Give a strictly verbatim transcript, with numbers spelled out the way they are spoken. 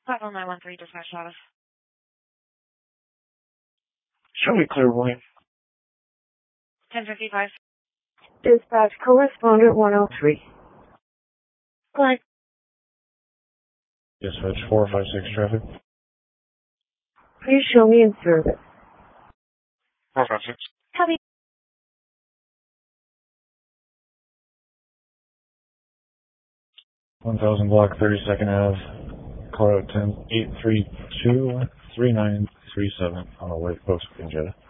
five one nine one three, dispatch status. Show me clear, William. ten fifty-five. Dispatch correspondent one oh three. Go ahead. Dispatch four five six traffic. Please show me in service. four five six. Copy. one thousand block thirty-second Avenue, Colorado ten eight three two three nine three seven on the way post in Jeddah.